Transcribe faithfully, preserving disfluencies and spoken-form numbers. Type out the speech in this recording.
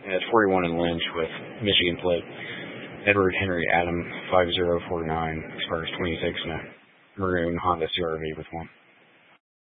at forty-one in Lynch with Michigan Plate. Edward Henry Adam five zero four nine expires twenty-six, and a maroon Honda C R V with one.